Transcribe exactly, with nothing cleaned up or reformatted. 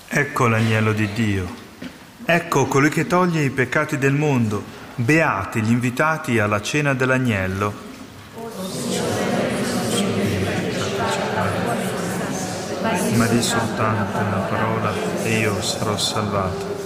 Ecco l'agnello di Dio. Ecco colui che toglie i peccati del mondo. Beati gli invitati alla cena dell'agnello. Ma di soltanto una parola e io sarò salvato.